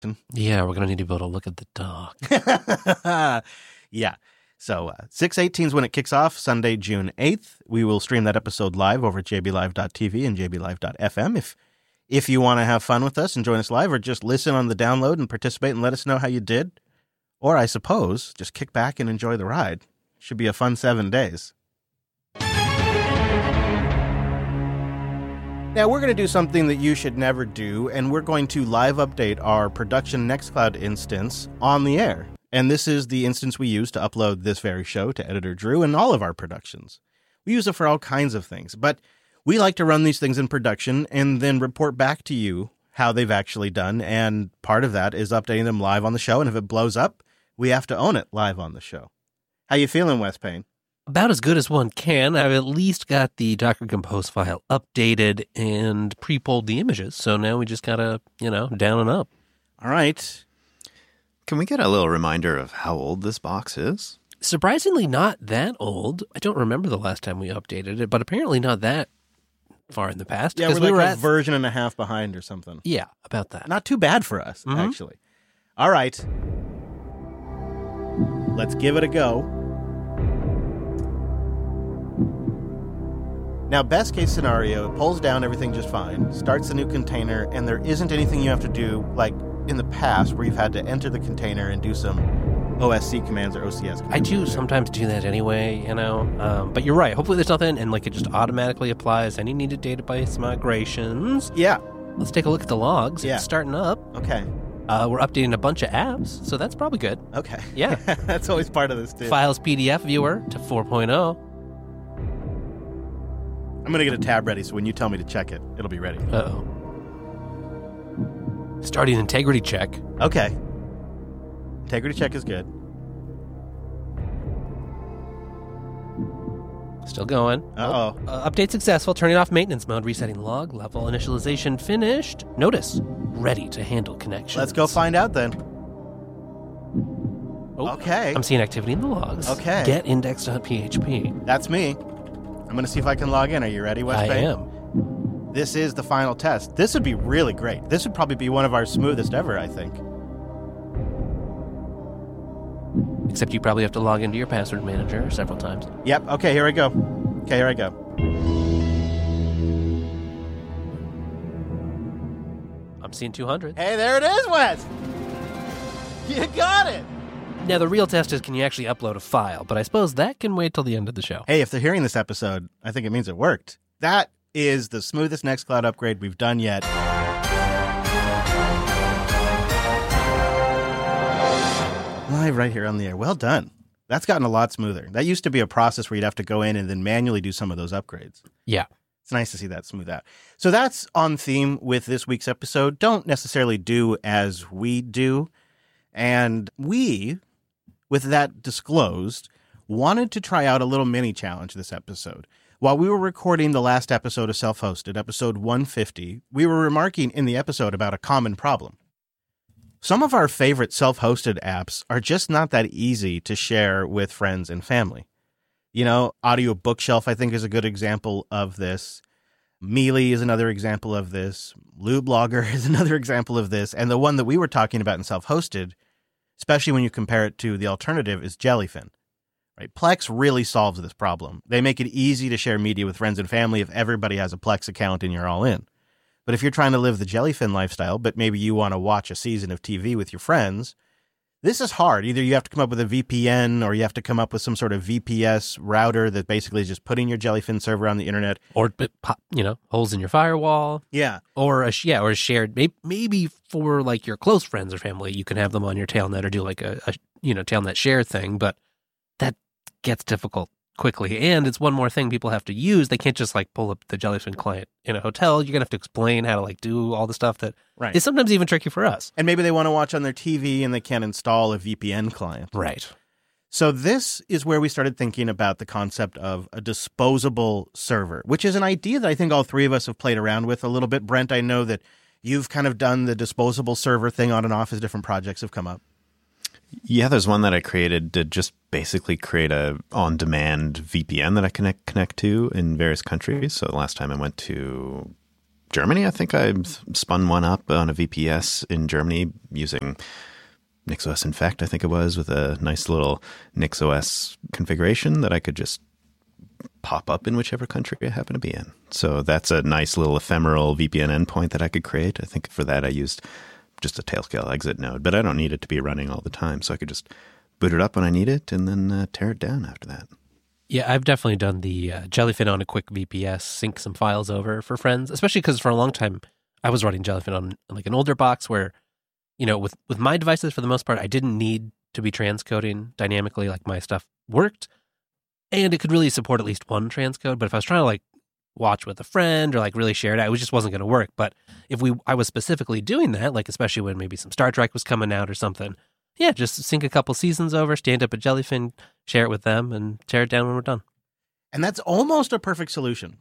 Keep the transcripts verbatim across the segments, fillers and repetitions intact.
Yeah, we're going to need to be able to look at the dock. Yeah. So uh, six eighteen is when it kicks off, Sunday, June eighth. We will stream that episode live over at j b live dot t v and j b live dot f m. If if you want to have fun with us and join us live, or just listen on the download and participate and let us know how you did. Or I suppose, just kick back and enjoy the ride. Should be a fun seven days. Now, we're going to do something that you should never do, and we're going to live update our production Nextcloud instance on the air. And this is the instance we use to upload this very show to Editor Drew and all of our productions. We use it for all kinds of things, but we like to run these things in production and then report back to you how they've actually done, and part of that is updating them live on the show, and if it blows up, we have to own it live on the show. How you feeling, Wes Payne? About as good as one can. I've at least got the Docker Compose file updated and pre-pulled the images, so now we just gotta, you know, down and up. All right. Can we get a little reminder of how old this box is? Surprisingly not that old. I don't remember the last time we updated it, but apparently not that far in the past. Yeah, we're like we were a at... version and a half behind or something. Yeah, about that. Not too bad for us, mm-hmm. actually. All right. Let's give it a go. Now, best case scenario, it pulls down everything just fine, starts a new container, and there isn't anything you have to do like in the past where you've had to enter the container and do some O S C commands or O C S commands. I do sometimes do that anyway, you know, um, but you're right. Hopefully there's nothing, and like it just automatically applies any needed database migrations. Yeah. Let's take a look at the logs. Yeah. It's starting up. Okay. Uh, we're updating a bunch of apps, so that's probably good. Okay. Yeah. That's always part of this, too. Files P D F viewer to four point oh. I'm going to get a tab ready, so when you tell me to check it, it'll be ready. Uh-oh. Starting integrity check. Okay. Integrity check is good. Still going. Uh-oh. Oh, uh, update successful. Turning off maintenance mode. Resetting log level. Initialization finished. Notice. Ready to handle connections. Let's go find out then. Oh, okay. I'm seeing activity in the logs. Okay. Get index.php. That's me. I'm going to see if I can log in. Are you ready, Wes I Payne? am. This is the final test. This would be really great. This would probably be one of our smoothest ever, I think. Except you probably have to log into your password manager several times. Yep. Okay, here I go. Okay, here I go. I'm seeing two hundred. Hey, there it is, Wes! You got it! Now, the real test is, can you actually upload a file? But I suppose that can wait till the end of the show. Hey, if they're hearing this episode, I think it means it worked. That is the smoothest Nextcloud upgrade we've done yet. Live right here on the air. Well done. That's gotten a lot smoother. That used to be a process where you'd have to go in and then manually do some of those upgrades. Yeah. It's nice to see that smooth out. So that's on theme with this week's episode. Don't necessarily do as we do. And we, with that disclosed, wanted to try out a little mini challenge this episode. While we were recording the last episode of Self-Hosted, episode one fifty, we were remarking in the episode about a common problem. Some of our favorite self-hosted apps are just not that easy to share with friends and family. You know, Audio Bookshelf, I think, is a good example of this. Mealy is another example of this. Lublogger is another example of this. And the one that we were talking about in self-hosted, especially when you compare it to the alternative, is Jellyfin. Right? Plex really solves this problem. They make it easy to share media with friends and family if everybody has a Plex account and you're all in. But if you're trying to live the Jellyfin lifestyle, but maybe you want to watch a season of T V with your friends, this is hard. Either you have to come up with a V P N or you have to come up with some sort of V P S router that basically is just putting your Jellyfin server on the internet. Or, you know, holes in your firewall. Yeah. Or, a, yeah, or a shared, maybe, maybe for like your close friends or family, you can have them on your Tailnet or do like a, a you know, Tailnet share thing. But that gets difficult quickly. And it's one more thing people have to use. They can't just like pull up the Jellyfin client in a hotel. You're going to have to explain how to like do all the stuff that right. is sometimes even tricky for us. And maybe they want to watch on their T V and they can't install a V P N client. Right. So this is where we started thinking about the concept of a disposable server, which is an idea that I think all three of us have played around with a little bit. Brent, I know that you've kind of done the disposable server thing on and off as different projects have come up. Yeah, there's one that I created to just basically create a on-demand V P N that I connect connect to in various countries. So the last time I went to Germany. I think I spun one up on a V P S in Germany using NixOS Infect, I think it was, with a nice little NixOS configuration that I could just pop up in whichever country I happen to be in. So that's a nice little ephemeral V P N endpoint that I could create. I think for that I used just a Tailscale exit node, but I don't need it to be running all the time. So I could just boot it up when I need it and then uh, tear it down after that. Yeah, I've definitely done the uh, Jellyfin on a quick V P S, sync some files over for friends, especially because for a long time I was running Jellyfin on like an older box where, you know, with, with my devices, for the most part, I didn't need to be transcoding dynamically. Like my stuff worked and it could really support at least one transcode. But if I was trying to like watch with a friend or like really share it, it just wasn't going to work. But if we, I was specifically doing that, like especially when maybe some Star Trek was coming out or something, yeah, just sync a couple seasons over, stand up a Jellyfin, share it with them, and tear it down when we're done. And that's almost a perfect solution.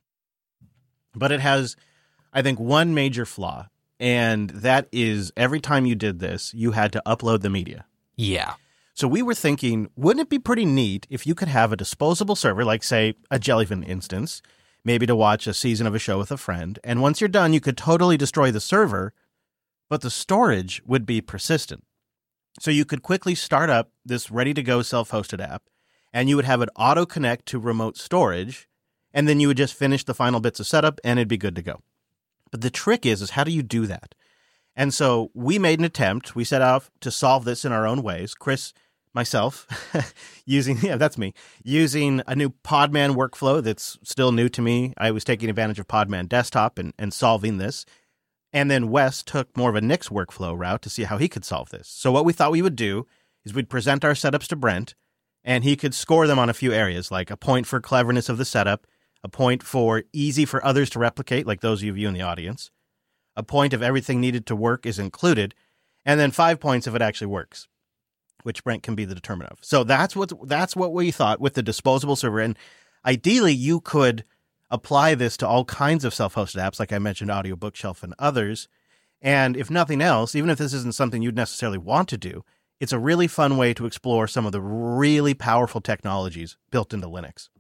But it has, I think, one major flaw. And that is every time you did this, you had to upload the media. Yeah. So we were thinking, wouldn't it be pretty neat if you could have a disposable server, like, say, a Jellyfin instance, maybe to watch a season of a show with a friend. And once you're done, you could totally destroy the server, but the storage would be persistent. So you could quickly start up this ready-to-go self-hosted app, and you would have it auto-connect to remote storage, and then you would just finish the final bits of setup, and it'd be good to go. But the trick is, is how do you do that? And so we made an attempt. We set out to solve this in our own ways. Chris, myself, using, yeah, that's me, using a new Podman workflow that's still new to me. I was taking advantage of Podman Desktop and, and solving this. And then Wes took more of a Nix workflow route to see how he could solve this. So what we thought we would do is we'd present our setups to Brent, and he could score them on a few areas, like a point for cleverness of the setup, a point for easy for others to replicate, like those of you in the audience, a point if everything needed to work is included, and then five points if it actually works, which Brent can be the determinant of. So that's what that's what we thought with the disposable server. And ideally, you could apply this to all kinds of self-hosted apps, like I mentioned, Audio Bookshelf and others. And if nothing else, even if this isn't something you'd necessarily want to do, it's a really fun way to explore some of the really powerful technologies built into Linux.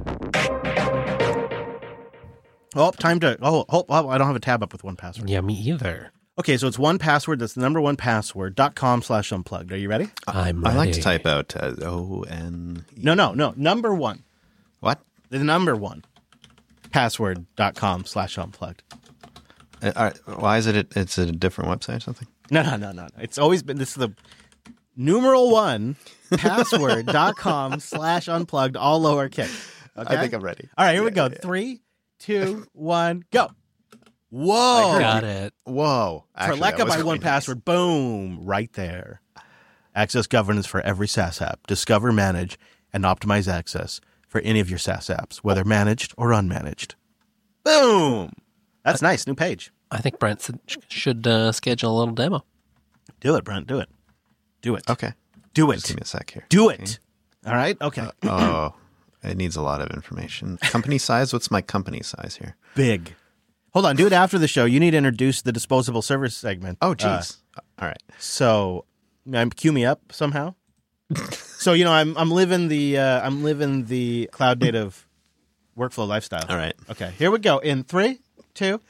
Oh, time to, oh, oh, oh, I don't have a tab up with one password. Yeah, me either. Okay, so it's one password. That's the number one password, dot com slash unplugged. Are you ready? I'm ready. I like to type out uh, O N E. No, no, no. Number one. What? The number one. Password dot com slash unplugged. Uh, uh, why is it, it's a different website or something? No, no, no, no. no. It's always been, this is the numeral one, password dot com slash unplugged, all lowercase. Okay? I think I'm ready. All right, here we Yeah, go. yeah, yeah. Three, two, one, go. Whoa. Got it. Whoa. Actually, Terleka that was by one quite password. Boom. Right there. Access governance for every SaaS app. Discover, manage, and optimize access for any of your SaaS apps, whether managed or unmanaged. Boom. That's nice. New page. I think Brent should- should uh, schedule a little demo. Do it, Brent. Do it. Do it. Okay. Do Just give it. me a sec here. Do it. All right? Okay. Uh, oh, it needs a lot of information. Company size? What's my company size here? Big. Hold on. Do it after the show. You need to introduce the disposable server segment. Oh, Uh, geez. All right. So, um, cue me up somehow. So, you know, I'm I'm living the uh, I'm living the cloud native workflow lifestyle. All right. Okay, here we go. In three, two.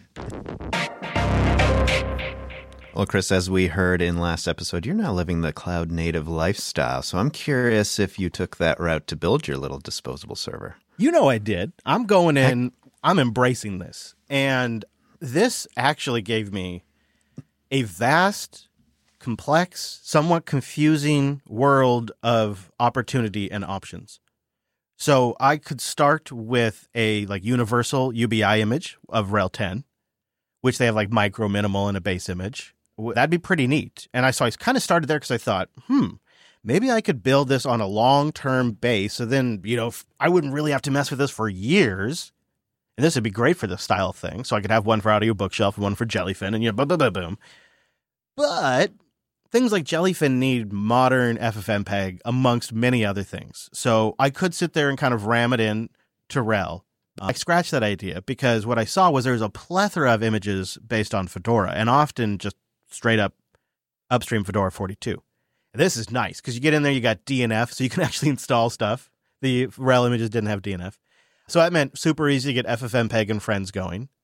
Well, Chris, as we heard in last episode, you're now living the cloud native lifestyle. So I'm curious if you took that route to build your little disposable server. You know I did. I'm going in. I'm embracing this, and this actually gave me a vast, complex, somewhat confusing world of opportunity and options. So I could start with a like universal U B I image of Rel ten, which they have like micro, minimal, and a base image. That'd be pretty neat. And I so I kind of started there because I thought, hmm, maybe I could build this on a long-term base. So then, you know, I wouldn't really have to mess with this for years. And this would be great for this style thing. So I could have one for Audio Bookshelf and one for Jellyfin, and you know, boom, boom, boom, boom. But things like Jellyfin need modern F F mpeg amongst many other things. So I could sit there and kind of ram it in to Rel. I scratched that idea because what I saw was there was a plethora of images based on Fedora, and often just straight up upstream Fedora forty-two. And this is nice because you get in there, you got D N F, so you can actually install stuff. The Rel images didn't have D N F. So that meant super easy to get F F mpeg and friends going.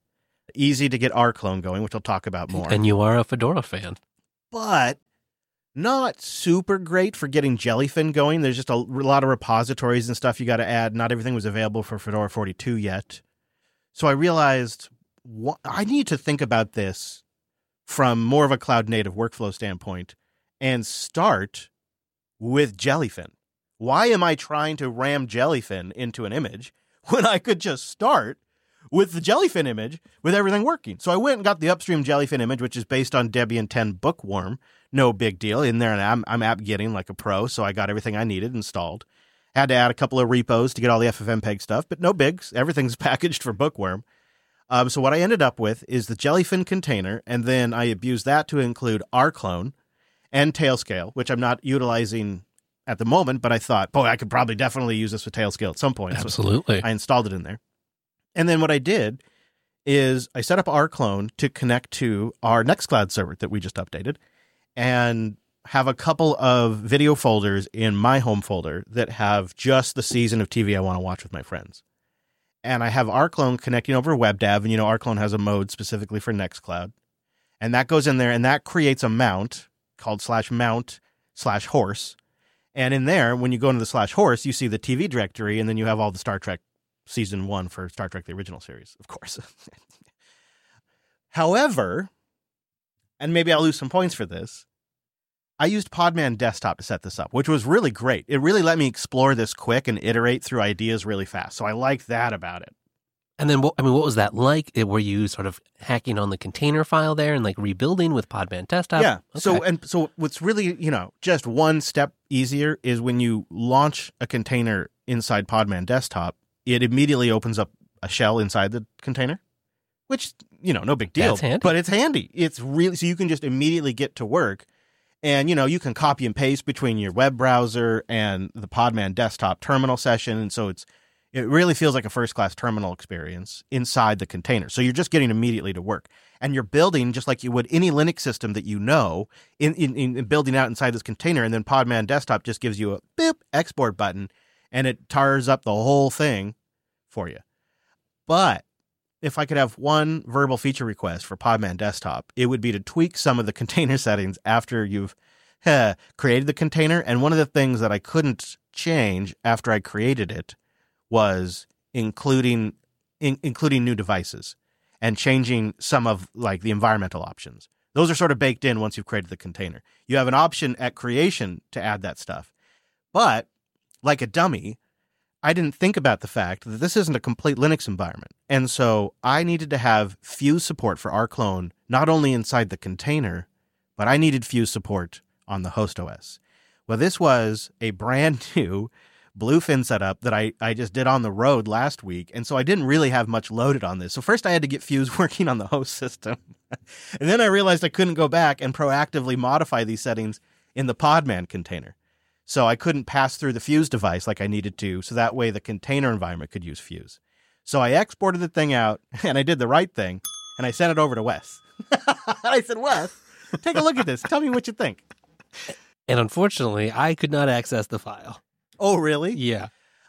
Easy to get rclone going, which I'll talk about more. And you are a Fedora fan. But not super great for getting Jellyfin going. There's just a lot of repositories and stuff you got to add. Not everything was available for Fedora forty-two yet. So I realized wh- I need to think about this from more of a cloud native workflow standpoint and start with Jellyfin. Why am I trying to ram Jellyfin into an image when I could just start with the Jellyfin image with everything working? So I went and got the upstream Jellyfin image, which is based on Debian ten Bookworm. No big deal. In there, and I'm, I'm app getting like a pro, so I got everything I needed installed. Had to add a couple of repos to get all the FFmpeg stuff, but no bigs. Everything's packaged for Bookworm. Um, so what I ended up with is the Jellyfin container, and then I abused that to include rclone and Tailscale, which I'm not utilizing at the moment, but I thought, boy, I could probably definitely use this with Tailscale at some point. Absolutely. So I installed it in there. And then what I did is I set up rclone to connect to our Nextcloud server that we just updated and have a couple of video folders in my home folder that have just the season of T V I want to watch with my friends. And I have rclone connecting over WebDAV, and you know rclone has a mode specifically for Nextcloud. And that goes in there, and that creates a mount called slash mount slash horse. And in there, when you go into the slash horse, you see the T V directory, and then you have all the Star Trek season one for Star Trek, the original series, of course. However, and maybe I'll lose some points for this, I used Podman Desktop to set this up, which was really great. It really let me explore this quick and iterate through ideas really fast. So I like that about it. And then, what, I mean, what was that like? Were you sort of hacking on the container file there and like rebuilding with Podman Desktop? Yeah. Okay. So, and so what's really, you know, just one step easier is when you launch a container inside Podman Desktop, it immediately opens up a shell inside the container, which, you know, no big deal. That's handy. But it's handy. It's really, so you can just immediately get to work. And, you know, you can copy and paste between your web browser and the Podman Desktop terminal session. And so it's, it really feels like a first-class terminal experience inside the container. So you're just getting immediately to work. And you're building just like you would any Linux system that you know in, in, in building out inside this container. And then Podman Desktop just gives you a boop export button, and it tars up the whole thing for you. But if I could have one verbal feature request for Podman Desktop, it would be to tweak some of the container settings after you've eh, created the container. And one of the things that I couldn't change after I created it was including in, including new devices and changing some of like the environmental options. Those are sort of baked in once you've created the container. You have an option at creation to add that stuff. But like a dummy, I didn't think about the fact that this isn't a complete Linux environment. And so I needed to have Fuse support for rclone, not only inside the container, but I needed Fuse support on the host O S. Well, this was a brand new Bluefin setup that I, I just did on the road last week. And so I didn't really have much loaded on this. So first I had to get Fuse working on the host system. And then I realized I couldn't go back and proactively modify these settings in the Podman container. So I couldn't pass through the Fuse device like I needed to. So that way the container environment could use Fuse. So I exported the thing out and I did the right thing. And I sent it over to Wes. I said, Wes, take a look at this. Tell me what you think. And unfortunately, I could not access the file. Oh, really? Yeah.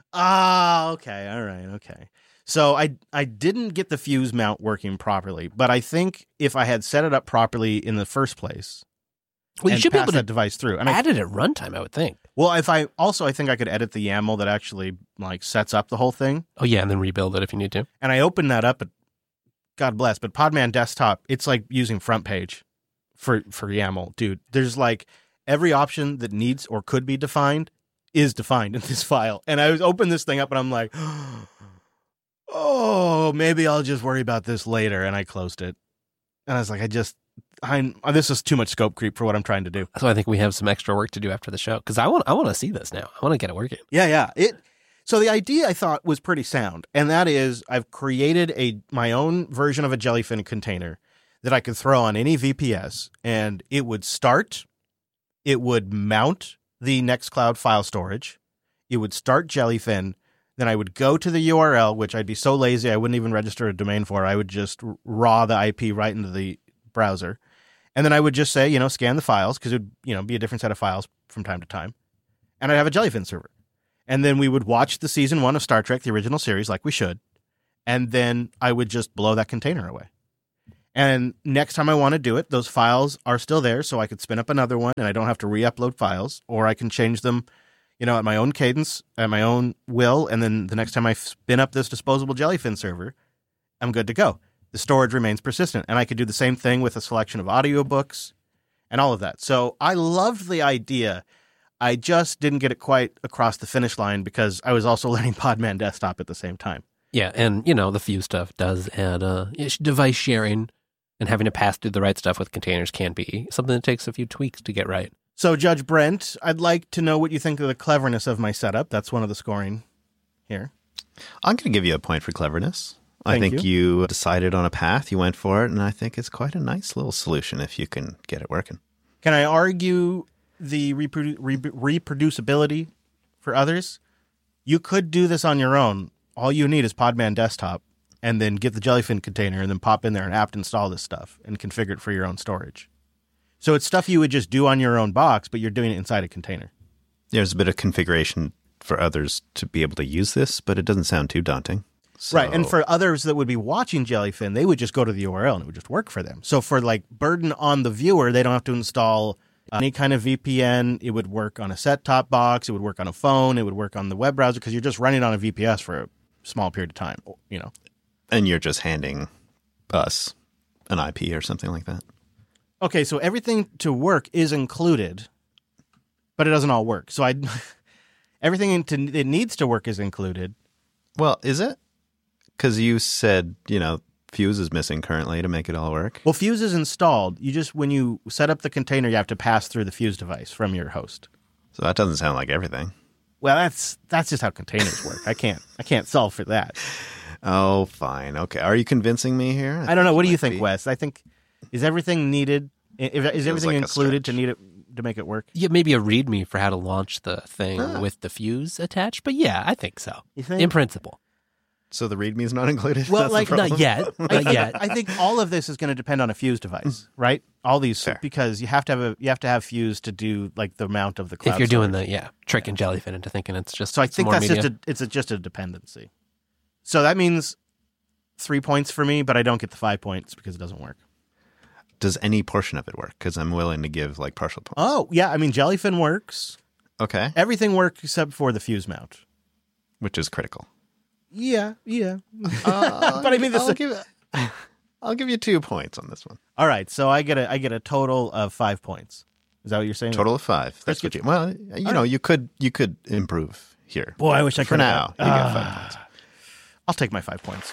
Ah, okay. All right. Okay. So I I didn't get the Fuse mount working properly, but I think if I had set it up properly in the first place, well, you and should be pass able to that device through, and add I, it at runtime, I would think. well, if I also I think I could edit the YAML that actually like sets up the whole thing, Oh, yeah, and then rebuild it if you need to. and I opened that up. But God bless, but Podman Desktop, it's like using front page for for YAML, dude. There's like every option that needs or could be defined is defined in this file. And I was open this thing up and I'm like, oh, maybe I'll just worry about this later. And I closed it. And I was like, I just, I'm, this is too much scope creep for what I'm trying to do. So I think we have some extra work to do after the show because I want I want to see this now. I want to get it working. Yeah, yeah. It. So the idea I thought was pretty sound. And that is I've created a my own version of a Jellyfin container that I could throw on any V P S and it would start, it would mount the Nextcloud file storage. It would start Jellyfin. Then I would go to the U R L, which I'd be so lazy I wouldn't even register a domain for. I would just raw the I P right into the browser. And then I would just say, you know, scan the files because it would, you know, be a different set of files from time to time. And I'd have a Jellyfin server. And then we would watch the season one of Star Trek, the original series, like we should. And then I would just blow that container away. And next time I want to do it, those files are still there, so I could spin up another one and I don't have to re-upload files, or I can change them, you know, at my own cadence, at my own will, and then the next time I spin up this disposable Jellyfin server, I'm good to go. The storage remains persistent, and I could do the same thing with a selection of audiobooks and all of that. So I loved the idea. I just didn't get it quite across the finish line because I was also learning Podman Desktop at the same time. Yeah, and, you know, the Fuse stuff does add uh, device sharing. And having to pass through the right stuff with containers can be something that takes a few tweaks to get right. So, Judge Brent, I'd like to know what you think of the cleverness of my setup. That's one of the scoring here. I'm going to give you a point for cleverness. I Thank think you. you decided on a path, you went for it, and I think it's quite a nice little solution if you can get it working. Can I argue the reprodu- re- reproducibility for others? You could do this on your own. All you need is Podman Desktop. And then get the Jellyfin container and then pop in there and apt install this stuff and configure it for your own storage. So it's stuff you would just do on your own box, but you're doing it inside a container. There's a bit of configuration for others to be able to use this, but it doesn't sound too daunting. So... Right. And for others that would be watching Jellyfin, they would just go to the U R L and it would just work for them. So for like burden on the viewer, they don't have to install any kind of V P N. It would work on a set-top box. It would work on a phone. It would work on the web browser because you're just running on a V P S for a small period of time, you know. And you're just handing us an I P or something like that. Okay, so everything to work is included, but it doesn't all work. So I, everything to, it needs to work is included. Well, is it? Because you said, you know, Fuse is missing currently to make it all work. Well, Fuse is installed. You just, when you set up the container, you have to pass through the Fuse device from your host. So that doesn't sound like everything. Well, that's that's just how containers work. I can't I can't solve for that. Oh, fine. Okay. Are you convincing me here? I, I don't know. What do you think, be. Wes? I think, is everything needed? Is everything like included to need it to make it work? Yeah, maybe a README for how to launch the thing Ah. with the Fuse attached. But yeah, I think so. You think? In principle. So the README is not included? Well, That's like, the Not problem? yet. I Not think, yet. I think all of this is going to depend on a Fuse device, right? All these Fair. because you have to have a you have to have Fuse to do like the amount of the cloud. If you're doing storage. the, yeah, tricking Jellyfin into thinking it's just So I some think more that's media. just a it's a, just a dependency. So that means three points for me, but I don't get the five points because it doesn't work. Does any portion of it work? Because I'm willing to give like partial points. Oh yeah, I mean Jellyfin works. Okay. Everything works except for the Fuse mount. Which is critical. Yeah, yeah. Uh, But I mean, this I'll is- give, I'll give you two points on this one. All right, so I get a I get a total of five points. Is that what you're saying? Total of five. That's Let's what get- you. Well, you All know, right. you could you could improve here. Boy, I wish I For could. now, you get five points. I'll take my five points.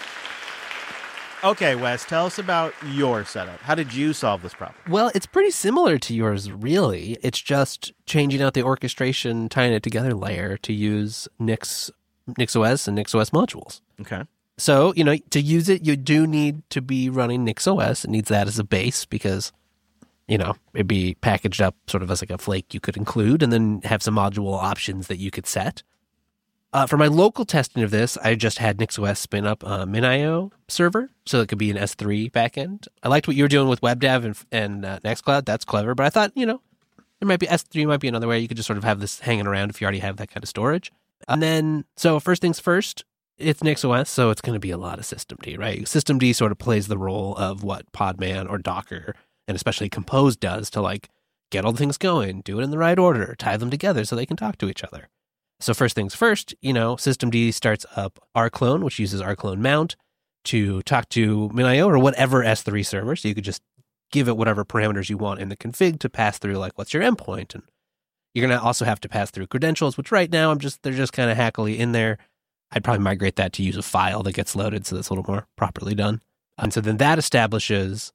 Okay, Wes, tell us about your setup. How did you solve this problem? Well, it's pretty similar to yours, really. It's just changing out the orchestration, tying it together layer to use Nix, NixOS and NixOS modules. Okay. So, you know, to use it, you do need to be running NixOS. It needs that as a base because, you know, it'd be packaged up sort of as like a flake you could include and then have some module options that you could set. Uh, for my local testing of this, I just had NixOS spin up a MinIO server, so it could be an S three backend. I liked what you were doing with WebDAV and, and uh, Nextcloud. That's clever, but I thought, you know, there might be S three might be another way you could just sort of have this hanging around if you already have that kind of storage. And then, so first things first, it's NixOS, so it's going to be a lot of systemd, right? Systemd sort of plays the role of what Podman or Docker, and especially Compose does to like get all the things going, do it in the right order, tie them together so they can talk to each other. So first things first, you know, systemd starts up rclone, which uses rclone mount to talk to MinIO or whatever S three server. So you could just give it whatever parameters you want in the config to pass through, like what's your endpoint. And you're going to also have to pass through credentials, which right now I'm just, they're just kind of hackily in there. I'd probably migrate that to use a file that gets loaded so that's a little more properly done. And so then that establishes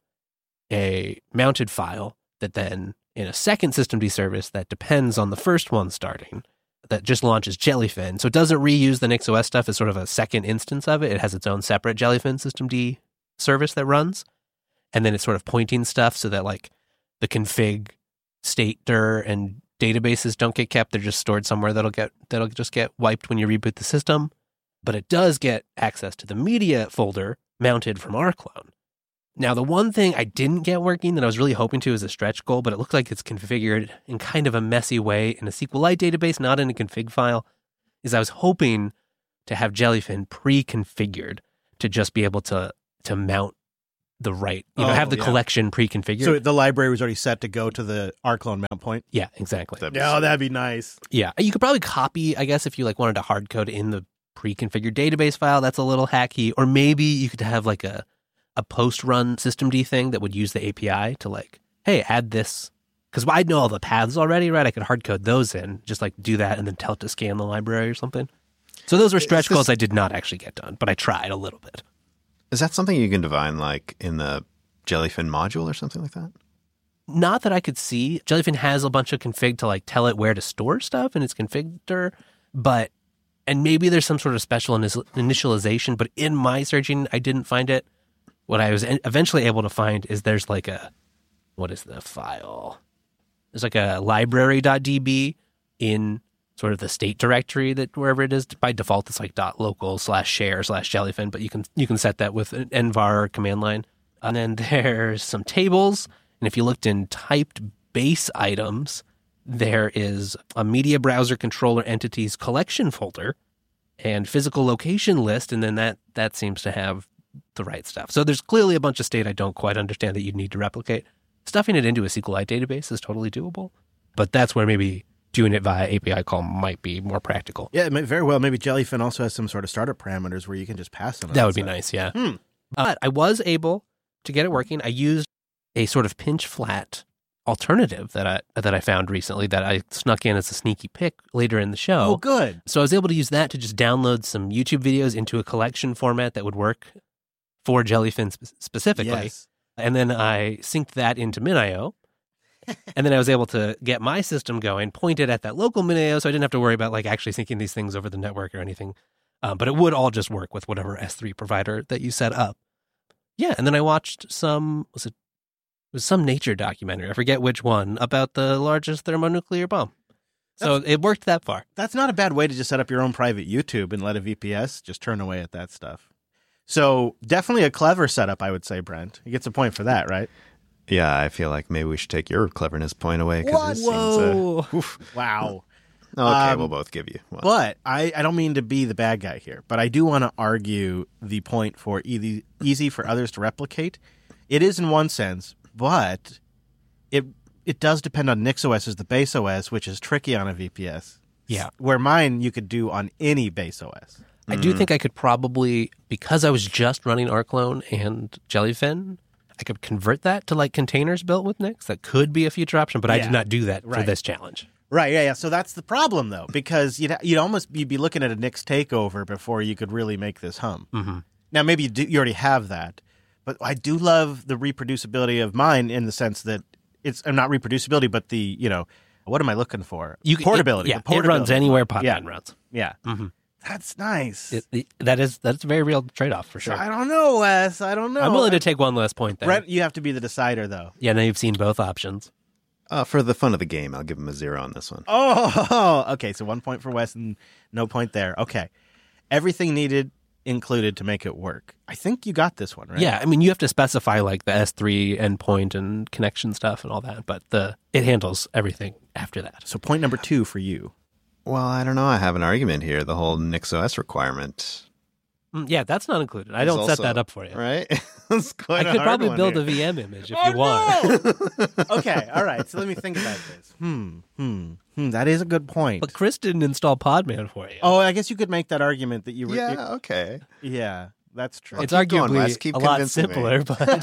a mounted file that then in a second systemd service that depends on the first one starting, that just launches Jellyfin. So it doesn't reuse the NixOS stuff as sort of a second instance of it. It has its own separate Jellyfin systemd service that runs. And then it's sort of pointing stuff so that like the config, state dir, and databases don't get kept. They're just stored somewhere that'll get that'll just get wiped when you reboot the system. But it does get access to the media folder mounted from rclone. Now, the one thing I didn't get working that I was really hoping to is a stretch goal, but it looked like it's configured in kind of a messy way in a SQLite database, not in a config file, is I was hoping to have Jellyfin pre-configured to just be able to, to mount the right, you know, Oh, have the yeah. collection pre-configured. So the library was already set to go to the rclone mount point? yeah, exactly. That'd be No, sweet. that'd be nice. Yeah, you could probably copy, I guess, if you like wanted to hard code in the pre-configured database file. That's a little hacky. Or maybe you could have like a a post-run systemd thing that would use the A P I to like, hey, add this. Because I know all the paths already, right? I could hard code those in, just like do that and then tell it to scan the library or something. So those were stretch this- goals I did not actually get done, but I tried a little bit. Is that something you can define like in the Jellyfin module or something like that? Not that I could see. Jellyfin has a bunch of config to like tell it where to store stuff in its configure, but and maybe there's some sort of special inis- initialization, but in my searching, I didn't find it. What I was en- eventually able to find is there's like a, what is the file? There's like a library.db in sort of the state directory that wherever it is. By default, it's like .local slash share slash Jellyfin, but you can you can set that with an nvar command line. And then there's some tables. And if you looked in typed base items, there is a media browser controller entities collection folder and physical location list. And then that, that seems to have the right stuff. So there's clearly a bunch of state I don't quite understand that you'd need to replicate. Stuffing it into a SQLite database is totally doable. But that's where maybe doing it via A P I call might be more practical. Yeah, it may very well. Maybe Jellyfin also has some sort of startup parameters where you can just pass them. That would be nice, yeah. Hmm. But I was able to get it working. I used a sort of pinch flat alternative that I that I found recently that I snuck in as a sneaky pick later in the show. Oh, good. So I was able to use that to just download some YouTube videos into a collection format that would work for Jellyfin sp- specifically. Yes. And then I synced that into MinIO. And then I was able to get my system going, point it at that local MinIO, so I didn't have to worry about like actually syncing these things over the network or anything. Um, but it would all just work with whatever S three provider that you set up. Yeah, and then I watched some, was it, it was some nature documentary, I forget which one, about the largest thermonuclear bomb. So it worked that far. That's not a bad way to just set up your own private YouTube and let a V P S just turn away at that stuff. So definitely a clever setup, I would say, Brent. He gets a point for that, right? Yeah, I feel like maybe we should take your cleverness point away. 'Cause What? it seems, uh, oof. Wow. Okay, Um, we'll both give you one. But I, I don't mean to be the bad guy here, but I do want to argue the point for easy, easy for others to replicate. It is in one sense, but it it does depend on NixOS as the base O S, which is tricky on a V P S. Yeah. Where mine you could do on any base O S. I do think I could probably, because I was just running rclone and Jellyfin, I could convert that to like containers built with Nix. That could be a future option, but I Yeah. did not do that for Right. this challenge. Right, yeah, yeah. So that's the problem, though, because you'd you'd almost you'd be looking at a Nix takeover before you could really make this hum. Mm-hmm. Now, maybe you, do, you already have that, but I do love the reproducibility of mine in the sense that it's uh, not reproducibility, but the you know what am I looking for? You can- portability. It, yeah, the portability. it runs anywhere Podman Yeah. runs. Yeah, Mm-hmm. that's nice. It, it- that is that's a very real trade off for So sure. I don't know, Wes. I don't know. I'm willing to take one less point there. Brent, you have to be the decider, though. Yeah, now you've seen both options. Uh, for the fun of the game, I'll give him a zero on this one. Oh, okay. So one point for Wes and no point there. Okay, everything needed included to make it work. I think you got this one right. Yeah, I mean, you have to specify like the S three endpoint and connection stuff and all that, but the it handles everything after that. So point number two for you. Well, I don't know. I have an argument here. The whole NixOS requirement, Mm, yeah, that's not included. I is don't set also- that up for you. right? It's quite I a could hard probably one build here. a V M image if Oh, you want. no! Okay, all right. So let me think about this. Hmm, hmm, hmm. That is a good point. But Chris didn't install Podman for you. Oh, I guess you could make that argument that you were. Yeah, okay. yeah, that's true. it's keep going, arguably Wes. Keep a lot convincing me. simpler,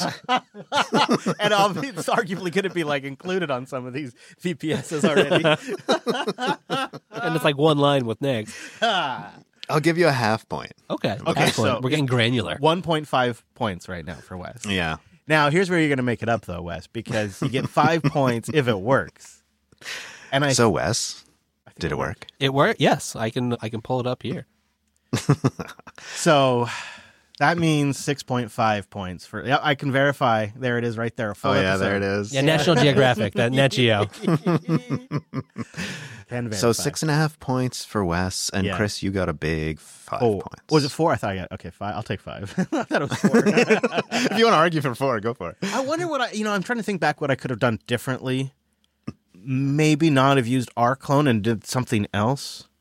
but and I'll be, it's arguably going to be like included on some of these V P Ss already. and it's like one line with Nix. I'll give you a half point. Okay, Okay, excellent. so- We're getting granular. one point five points right now for Wes. Yeah. Now, here's where you're going to make it up, though, Wes, because you get five points if it works. And I So, Wes, did it work? It worked. Yes, I can. I can pull it up here. So that means six point five points for. Yeah, I can verify. There it is, right there. A full Oh, yeah, episode. there it is. Yeah, National Geographic, that Net Geo. Can verify. So, six and a half points for Wes. And, Yeah. Chris, you got a big five Oh, points. was it four? I thought I got okay. Five. I'll take five. I thought it was four. If you want to argue for four, go for it. I wonder what I. You know, I'm trying to think back what I could have done differently. Maybe not have used rclone and did something else.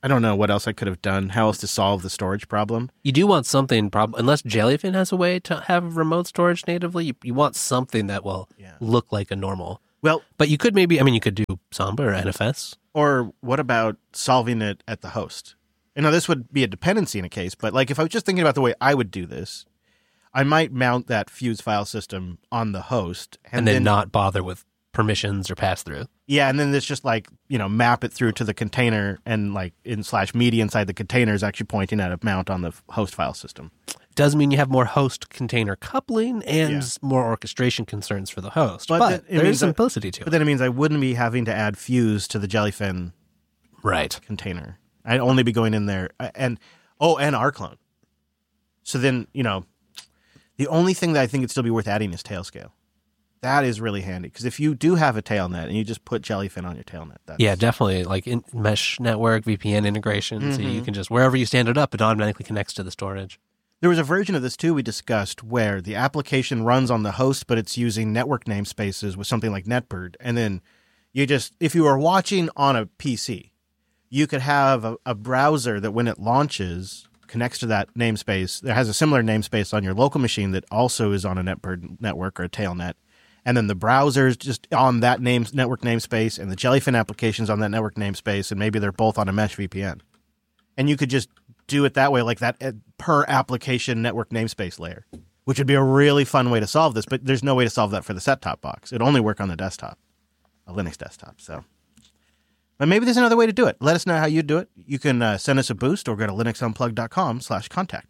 I don't know what else I could have done. How else to solve the storage problem? You do want something, prob- unless Jellyfin has a way to have remote storage natively, you, you want something that will Yeah. look like a normal. Well, But you could maybe, I mean, you could do Samba or N F S. or what about solving it at the host? You know, this would be a dependency in a case, but like if I was just thinking about the way I would do this, I might mount that Fuse file system on the host and, And, then, not bother with permissions or pass-through. Yeah, and then it's just like, you know, map it through to the container and like in slash media inside the container is actually pointing at a mount on the host file system. Does mean you have more host container coupling and Yeah. more orchestration concerns for the host. But But, that- it there means is that- simplicity to But it. then it means I wouldn't be having to add Fuse to the Jellyfin Right. container. I'd only be going in there uh, and, oh, and rclone. So then, you know, the only thing that I think it'd still be worth adding is Tailscale. That is really handy because if you do have a tailnet and you just put Jellyfin on your tailnet, that's Yeah, definitely. Like in mesh network, V P N integration. So Mm-hmm. you can just, wherever you stand it up, it automatically connects to the storage. There was a version of this too we discussed where the application runs on the host, but it's using network namespaces with something like NetBird. And then you just, if you were watching on a P C, you could have a, a browser that when it launches connects to that namespace. There has a similar namespace on your local machine that also is on a NetBird network or a tailnet. And then the browser's just on that name, network namespace and the Jellyfin application's on that network namespace. And maybe they're both on a mesh V P N. And you could just do it that way, like that uh, per application network namespace layer, which would be a really fun way to solve this. But there's no way to solve that for the set-top box. It'd only work on the desktop, a Linux desktop. So, but maybe there's another way to do it. Let us know how you do it. You can uh, send us a boost or go to linuxunplugged.com slash contact.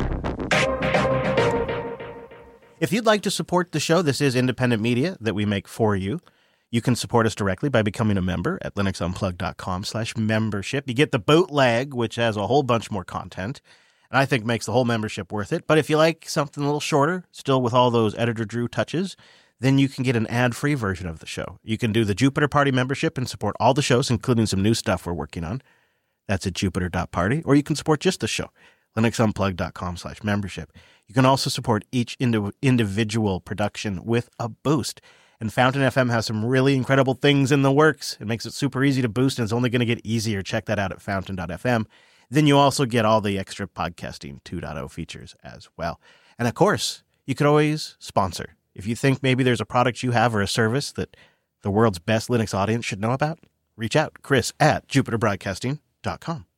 If you'd like to support the show, this is independent media that we make for you. You can support us directly by becoming a member at linuxunplugged.com slash membership. You get the bootleg, which has a whole bunch more content, and I think makes the whole membership worth it. But if you like something a little shorter, still with all those Editor Drew touches, then you can get an ad-free version of the show. You can do the Jupiter Party membership and support all the shows, including some new stuff we're working on. That's at jupiter dot party. Or you can support just the show, linuxunplugged.com slash membership. You can also support each indi- individual production with a boost. And Fountain F M has some really incredible things in the works. It makes it super easy to boost, and it's only going to get easier. Check that out at fountain dot f m. Then you also get all the extra podcasting two point oh features as well. And of course, you could always sponsor. If you think maybe there's a product you have or a service that the world's best Linux audience should know about, reach out. Chris at jupiter broadcasting dot com.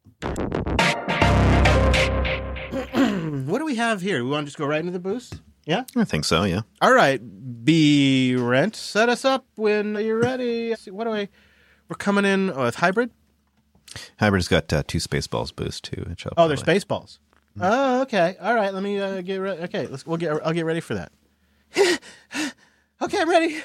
What do we have here? We want to just go right into the boost? Yeah? I think so, yeah. All right. B Rent, set us up when you're ready. What do I... We're coming in with hybrid. Hybrid's got uh, two Spaceballs boost too. Which I'll Oh, they're probably- Spaceballs. Oh, okay. All right. Let me uh, get ready. Okay, let's. We'll get. I'll get ready for that. Okay, I'm ready.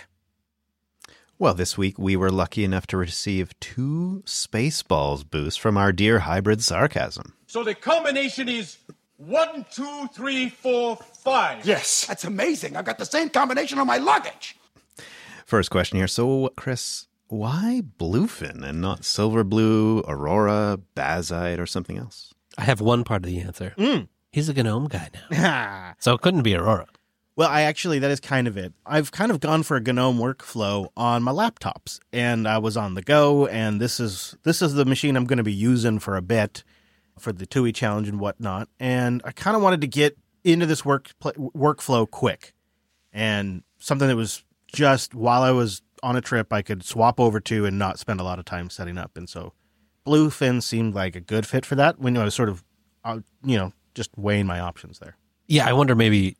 Well, this week we were lucky enough to receive two Spaceballs boosts from our dear Hybrid Sarcasm. So the combination is one, two, three, four, five. Yes, that's amazing. I've got the same combination on my luggage. First question here. So, Chris, why Bluefin and not Silver Blue, Aurora, Bazite, or something else? I have one part of the answer. Mm. He's a GNOME guy now. So it couldn't be Aurora. Well, I actually, that is kind of it. I've kind of gone for a GNOME workflow on my laptops, and I was on the go, and this is this is the machine I'm going to be using for a bit for the T U I challenge and whatnot. And I kind of wanted to get into this work pl- workflow quick, and something that was just while I was on a trip, I could swap over to and not spend a lot of time setting up. And so Bluefin seemed like a good fit for that when I was sort of, uh, you know, just weighing my options there. Yeah, I wonder maybe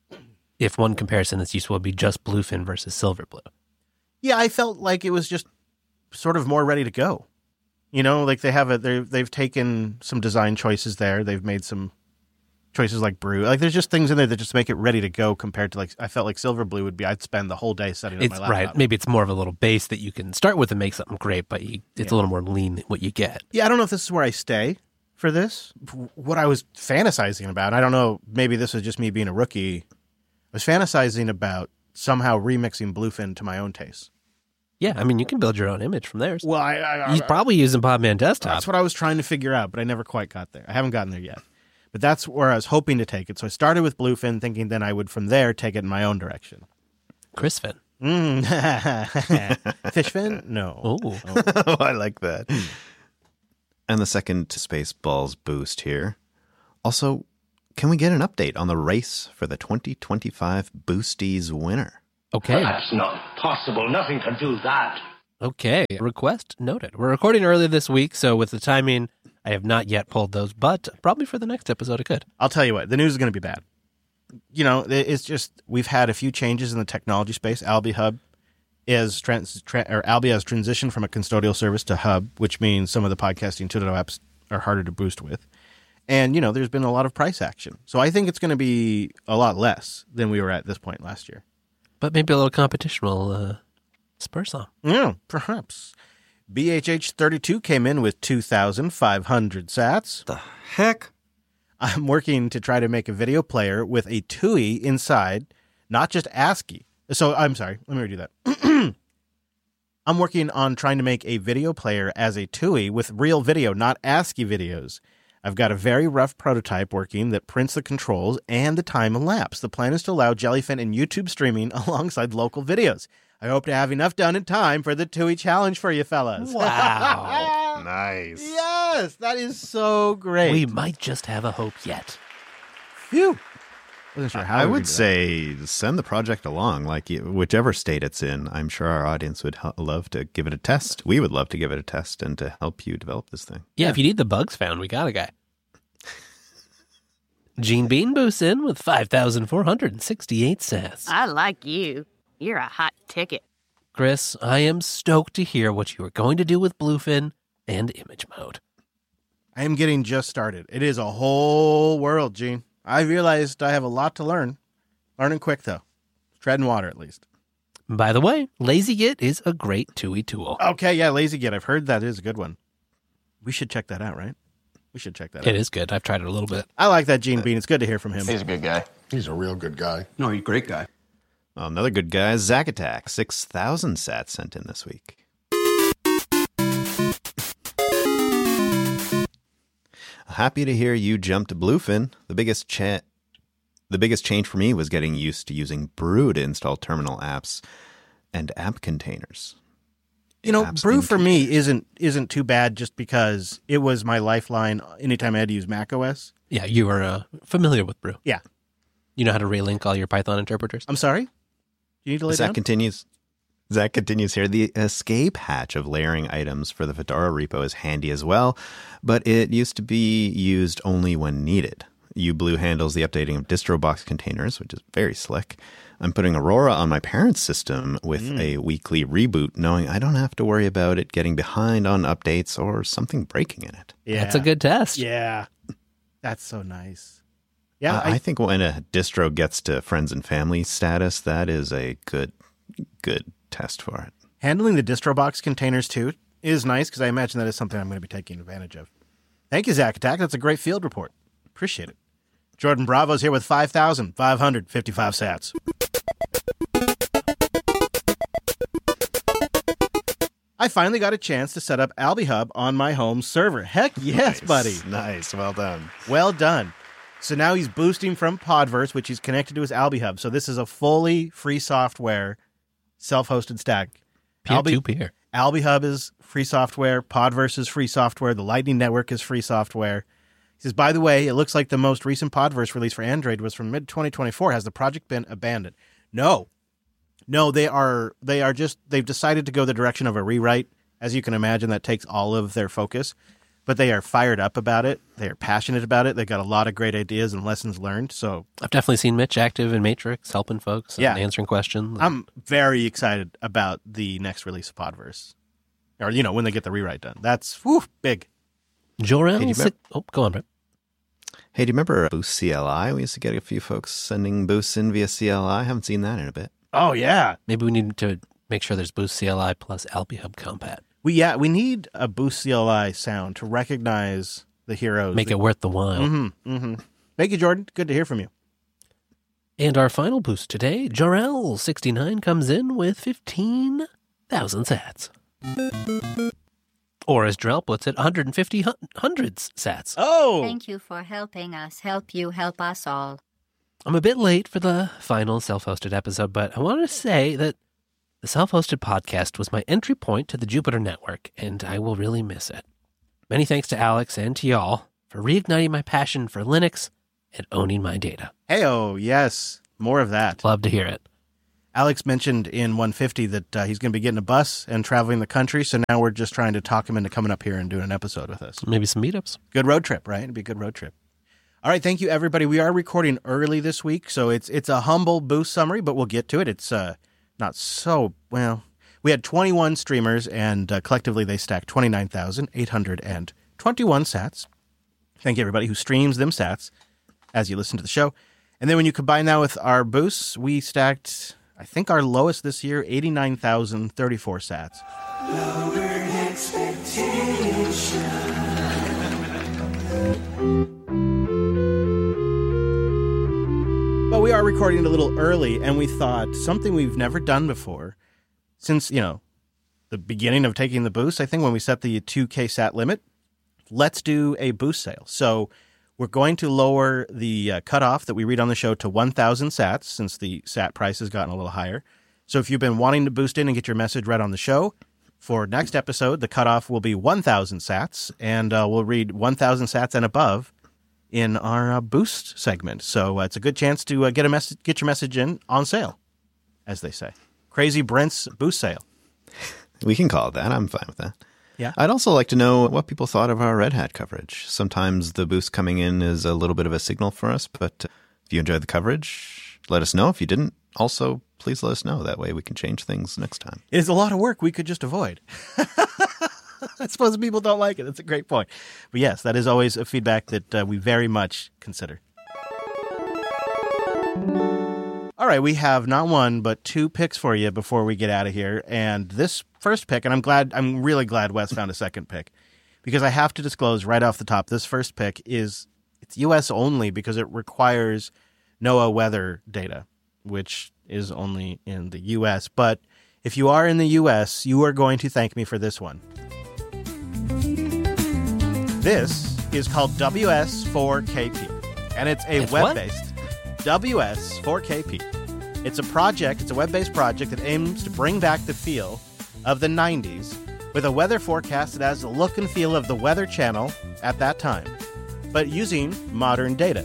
if one comparison that's useful would be just Bluefin versus Silver Blue. Yeah, I felt like it was just sort of more ready to go. You know, like they have a they they've taken some design choices there. They've made some choices like Brew. Like there's just things in there that just make it ready to go compared to like I felt like Silver Blue would be. I'd spend the whole day setting up It's my laptop. right. Maybe it's more of a little base that you can start with and make something great, but you, it's Yeah. a little more lean what you get. Yeah, I don't know if this is where I stay for this. What I was fantasizing about, I don't know, maybe this was just me being a rookie. I was fantasizing about somehow remixing Bluefin to my own taste. Yeah, I mean, you can build your own image from theirs. Well, I, I, He's probably using Podman Desktop. That's what I was trying to figure out, but I never quite got there. I haven't gotten there yet. But that's where I was hoping to take it. So I started with Bluefin, thinking then I would from there take it in my own direction. Chrisfin. Mm. Fishfin? No. Oh, Oh, I like that. And the second Spaceballs boost here. Also, can we get an update on the race for the twenty twenty-five Boosties winner? Okay. That's not possible. Nothing can do that. Okay. Request noted. We're recording early this week, so with the timing, I have not yet pulled those, but probably for the next episode I could. I'll tell you what, the news is going to be bad. You know, it's just, we've had a few changes in the technology space. Alby Hub is, trans, tra- or Alby has transitioned from a custodial service to Hub, which means some of the podcasting two point oh apps are harder to boost with. And, you know, there's been a lot of price action. So I think it's going to be a lot less than we were at this point last year. But maybe a little competition will uh, spur some. Yeah, perhaps. B H H thirty-two came in with two thousand five hundred sats. The heck? I'm working to try to make a video player with a T U I inside, not just ASCII. So I'm sorry, let me redo that. I'm working on trying to make a video player as a T U I with real video, not ASCII videos. I've got a very rough prototype working that prints the controls and the time elapsed. The plan is to allow Jellyfin and YouTube streaming alongside local videos. I hope to have enough done in time for the T U I challenge for you fellas. Wow. Nice. Yes, that is so great. We might just have a hope yet. Phew. Wasn't sure how I we would do that. say send the project along, like you- whichever state it's in. I'm sure our audience would h- love to give it a test. We would love to give it a test and to help you develop this thing. Yeah, if you need the bugs found, we got a guy. Gene Bean boosts in with five thousand four hundred sixty-eight sats. I like you. You're a hot ticket. Chris, I am stoked to hear what you are going to do with Bluefin and image mode. I am getting just started. It is a whole world, Gene. I realized I have a lot to learn. Learning quick, though. Treading water, at least. By the way, LazyGit is a great T U I tool. Okay, yeah, LazyGit. I've heard that is a good one. We should check that out, right? We should check that out. It is good. I've tried it a little bit. I like that Gene Bean. It's good to hear from him. He's a good guy. He's a real good guy. No, he's a great guy. Well, another good guy, Zack Attack, six thousand sats sent in this week. Happy to hear you jumped to Bluefin. The biggest cha- the biggest change for me was getting used to using Brew to install terminal apps and app containers. You know, Apps Brew for into- me isn't isn't too bad just because it was my lifeline anytime I had to use macOS. Yeah, you are uh, familiar with Brew. Yeah. You know how to relink all your Python interpreters? I'm sorry? Do you need to lay Zach down? continues. Zach continues here. The escape hatch of layering items for the Fedora repo is handy as well, but it used to be used only when needed. uBlue handles the updating of DistroBox containers, which is very slick. I'm putting Aurora on my parents' system with Mm. a weekly reboot, knowing I don't have to worry about it getting behind on updates or something breaking in it. Yeah. That's a good test. Yeah. That's so nice. Yeah, Uh, I, think when a distro gets to friends and family status, that is a good, good test for it. handling the DistroBox containers, too, is nice because I imagine that is something I'm going to be taking advantage of. Thank you, Zack Attack. That's a great field report. Appreciate it. Jordan Bravo's here with five thousand five hundred fifty-five sats. I finally got a chance to set up Alby Hub on my home server. Heck yes, Nice, buddy. Nice. Well done. Well done. So now he's boosting from Podverse, which he's connected to his Alby Hub. So this is a fully free software, self-hosted stack. Alby, Peer-to-peer. Alby Hub is free software. Podverse is free software. The Lightning Network is free software. He says, by the way, it looks like the most recent Podverse release for Android was from mid twenty twenty-four. Has the project been abandoned? No. No, they are they are just they've decided to go the direction of a rewrite. As you can imagine, that takes all of their focus. But they are fired up about it. They are passionate about it. They've got a lot of great ideas and lessons learned. So I've definitely seen Mitch active in Matrix, helping folks and Yeah. answering questions. I'm very excited about the next release of Podverse. Or, you know, when they get the rewrite done. That's whew, big. Jor-El, Hey, do you si- remember- oh, go on, Brett. Hey, do you remember Boost C L I? We used to get a few folks sending boosts in via C L I. Haven't seen that in a bit. Oh, yeah. Maybe we need to make sure there's Boost C L I plus Alby Hub compat. We yeah, we need a Boost C L I sound to recognize the heroes. Make it worth the while. Mm-hmm, mm-hmm. Thank you, Jordan. Good to hear from you. And our final boost today, Jor-El sixty-nine comes in with fifteen thousand sats. Or as Drell puts it, one hundred fifty hun- hundreds sats. Oh! Thank you for helping us help you help us all. I'm a bit late for the final self-hosted episode, but I want to say that the self-hosted podcast was my entry point to the Jupiter Network, and I will really miss it. Many thanks to Alex and to y'all for reigniting my passion for Linux and owning my data. Hey-oh, yes. More of that. Love to hear it. Alex mentioned in one fifty that uh, he's going to be getting a bus and traveling the country, so now we're just trying to talk him into coming up here and doing an episode with us. Maybe some meetups. Good road trip, right? It'd be a good road trip. All right, thank you, everybody. We are recording early this week, so it's it's a humble boost summary, but we'll get to it. It's uh, not so, well, we had twenty-one streamers, and uh, collectively they stacked twenty-nine thousand eight hundred twenty-one sats. Thank you, everybody who streams them sats as you listen to the show. And then when you combine that with our boosts, we stacked, I think our lowest this year, eighty-nine thousand thirty-four sats. Lowered expectation. But we are recording a little early, and we thought something we've never done before since, you know, the beginning of taking the boost, I think when we set the two K sat limit, let's do a boost sale. So we're going to lower the uh, cutoff that we read on the show to one thousand sats since the sat price has gotten a little higher. So if you've been wanting to boost in and get your message read on the show, for next episode, the cutoff will be one thousand sats, and uh, we'll read one thousand sats and above in our uh, boost segment. So uh, it's a good chance to uh, get a message, get your message in on sale, as they say. Crazy Brent's boost sale. We can call it that. I'm fine with that. Yeah. I'd also like to know what people thought of our Red Hat coverage. Sometimes the boost coming in is a little bit of a signal for us, but if you enjoyed the coverage, let us know. If you didn't, also please let us know. That way we can change things next time. It is a lot of work we could just avoid. I suppose people don't like it. That's a great point. But yes, that is always a feedback that uh, we very much consider. All right, we have not one, but two picks for you before we get out of here. And this first pick, and I'm glad, I'm really glad Wes found a second pick, because I have to disclose right off the top, this first pick is, it's U S only because it requires NOAA weather data, which is only in the U S. But if you are in the U S, you are going to thank me for this one. This is called W S four K P, and it's a It's web-based W S four K P. It's a project, it's a web-based project that aims to bring back the feel of the nineties with a weather forecast that has the look and feel of the Weather Channel at that time, but using modern data.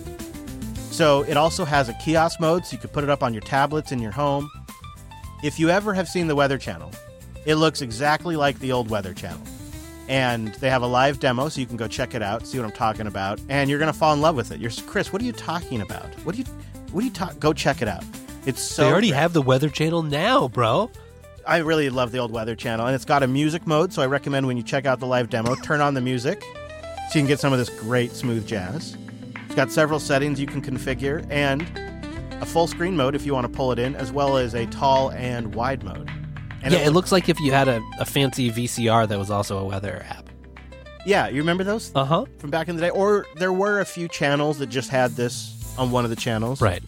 So it also has a kiosk mode, so you could put it up on your tablets in your home. If you ever have seen the Weather Channel, it looks exactly like the old Weather Channel. And they have a live demo, so you can go check it out, see what I'm talking about, and you're going to fall in love with it. You're Chris, what are you talking about? What do you, what do you talk? Go check it out. It's so. They already great. have the Weather Channel now, bro. I really love the old Weather Channel, and it's got a music mode, so I recommend when you check out the live demo, turn on the music so you can get some of this great smooth jazz. It's got several settings you can configure, and a full screen mode if you want to pull it in, as well as a tall and wide mode. And yeah, it, it looks like if you had a, a fancy V C R that was also a weather app. Yeah, you remember those? Uh-huh. From back in the day? Or there were a few channels that just had this on one of the channels. Right.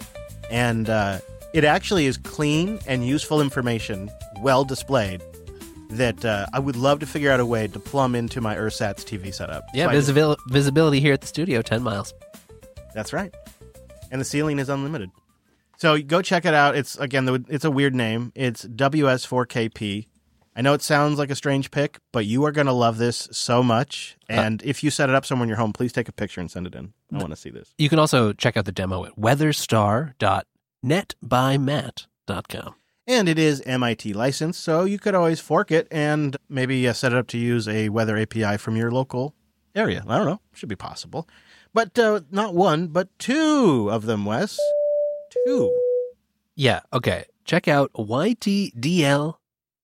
And uh, it actually is clean and useful information, well displayed, that uh, I would love to figure out a way to plumb into my Ursat's T V setup. Yeah, So I just- visibil- visibility here at the studio, ten miles. That's right. And the ceiling is unlimited. So go check it out. It's, again, it's a weird name. It's W S four K P. I know it sounds like a strange pick, but you are going to love this so much. And uh, if you set it up somewhere in your home, please take a picture and send it in. I want to see this. You can also check out the demo at weatherstar dot net by matt dot com. And it is M I T licensed, so you could always fork it and maybe uh, set it up to use a weather A P I from your local area. I don't know. Should be possible. But uh, not one, but two of them, Wes. Two. Yeah, okay. Check out Y T D L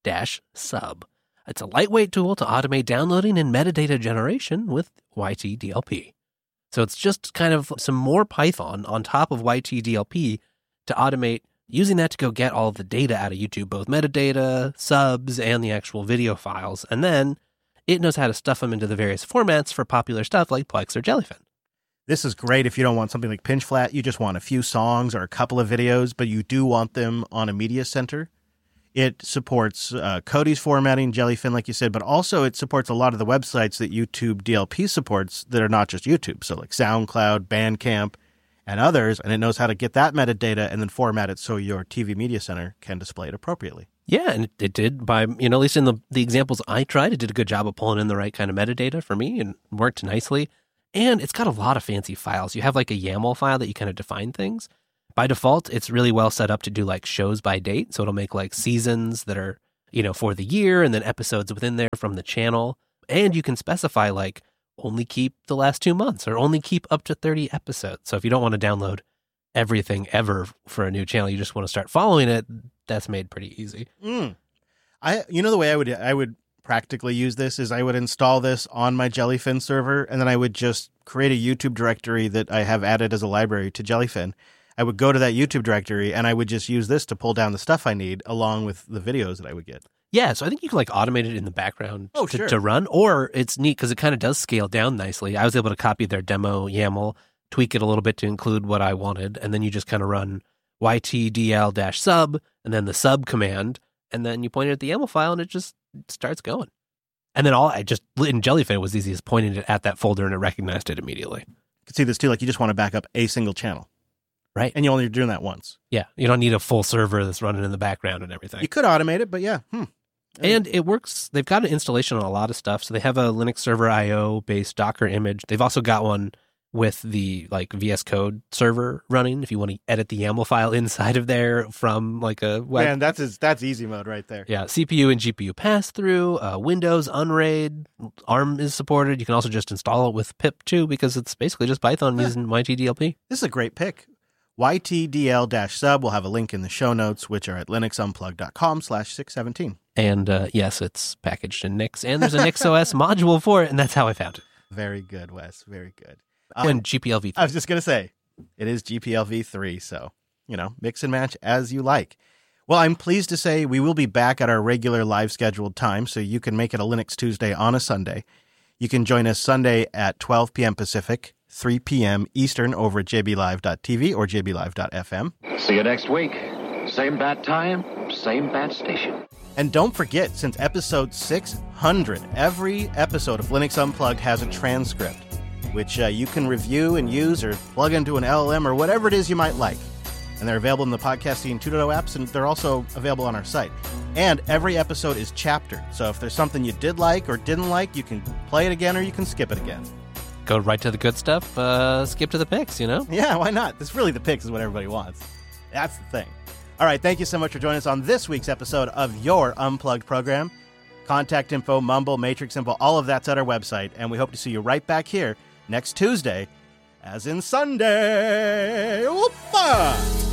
sub. It's a lightweight tool to automate downloading and metadata generation with Y T D L P. So it's just kind of some more Python on top of Y T D L P to automate using that to go get all of the data out of YouTube, both metadata, subs, and the actual video files. And then it knows how to stuff them into the various formats for popular stuff like Plex or Jellyfin. This is great if you don't want something like Pinch Flat. You just want a few songs or a couple of videos, but you do want them on a media center. It supports uh, Cody's formatting, Jellyfin, like you said, but also it supports a lot of the websites that YouTube D L P supports that are not just YouTube. So like SoundCloud, Bandcamp, and others, and it knows how to get that metadata and then format it so your T V Media Center can display it appropriately. Yeah, and it, it did by, you know, at least in the, the examples I tried, it did a good job of pulling in the right kind of metadata for me and worked nicely. And it's got a lot of fancy files. You have like a YAML file that you kind of define things. By default, it's really well set up to do like shows by date. So it'll make like seasons that are, you know, for the year and then episodes within there from the channel. And you can specify like only keep the last two months or only keep up to thirty episodes. So if you don't want to download everything ever for a new channel, you just want to start following it, that's made pretty easy. Mm. I, you know, the way I would, I would practically use this is I would install this on my Jellyfin server, and then I would just create a YouTube directory that I have added as a library to Jellyfin. I would go to that YouTube directory and I would just use this to pull down the stuff I need along with the videos that I would get. Yeah, so I think you can like automate it in the background oh, to, sure. to run, or it's neat because it kind of does scale down nicely. I was able to copy their demo YAML, tweak it a little bit to include what I wanted, and then you just kind of run Y T D L dash sub and then the sub command, and then you point it at the YAML file and it just starts going. And then all I just in Jellyfin it was easy as pointing it at that folder and it recognized it immediately. You can see this too, like you just want to back up a single channel. Right. And you only doing that once. Yeah. You don't need a full server that's running in the background and everything. You could automate it, but yeah. Hmm. And it works. They've got an installation on a lot of stuff. So they have a Linux Server I O based Docker image. They've also got one with the like V S Code server running if you want to edit the YAML file inside of there from like a web. Man, that's that's easy mode right there. Yeah, C P U and G P U pass through, uh, Windows, Unraid, ARM is supported. You can also just install it with pip too because it's basically just Python yeah. using Y T D L P. This is a great pick. Y T D L dash sub will have a link in the show notes, which are at linuxunplug.com slash 617. And uh, yes, it's packaged in Nix, and there's a NixOS module for it, and that's how I found it. Very good, Wes. Very good. Um, and G P L v three. I was just going to say, it is G P L v three, so, you know, mix and match as you like. Well, I'm pleased to say we will be back at our regular live scheduled time, so you can make it a Linux Tuesday on a Sunday. You can join us Sunday at twelve p.m. Pacific, three p.m. Eastern over at j b live dot t v or j b live dot f m. See you next week. Same bat time, same bat station. And don't forget, since episode six hundred, every episode of Linux Unplugged has a transcript, which uh, you can review and use or plug into an L L M or whatever it is you might like. And they're available in the Podcasting two point oh apps, and they're also available on our site. And every episode is chaptered, so if there's something you did like or didn't like, you can play it again or you can skip it again. Go right to the good stuff, uh, skip to the picks, you know? Yeah, why not? This really the picks is what everybody wants. That's the thing. All right, thank you so much for joining us on this week's episode of your Unplugged program. Contact info, Mumble, Matrix Info, all of that's at our website, and we hope to see you right back here next Tuesday, as in Sunday. Whoop-a!